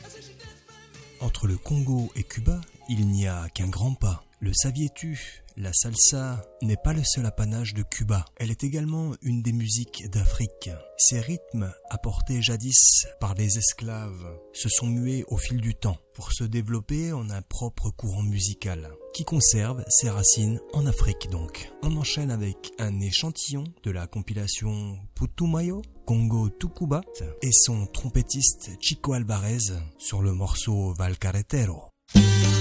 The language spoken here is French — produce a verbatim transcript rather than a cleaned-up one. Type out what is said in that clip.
Entre le Congo et Cuba, il n'y a qu'un grand pas. Le saviez-tu ? La salsa n'est pas le seul apanage de Cuba. Elle est également une des musiques d'Afrique. Ces rythmes, apportés jadis par des esclaves, se sont mués au fil du temps pour se développer en un propre courant musical qui conserve ses racines en Afrique donc. On enchaîne avec un échantillon de la compilation Putumayo, Congo Tucuba et son trompettiste Chico Alvarez sur le morceau Val Carretero.